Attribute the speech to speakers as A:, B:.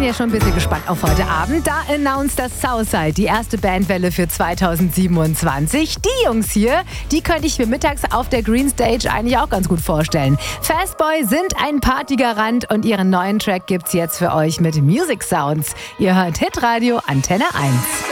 A: ja schon ein bisschen gespannt auf heute Abend. Da announced das Southside die erste Bandwelle für 2027. Die Jungs hier, die könnte ich mir mittags auf der Green Stage eigentlich auch ganz gut vorstellen. Fastboy sind ein Partygarant und ihren neuen Track gibt's jetzt für euch mit Music Sounds. Ihr hört Hitradio Antenne 1.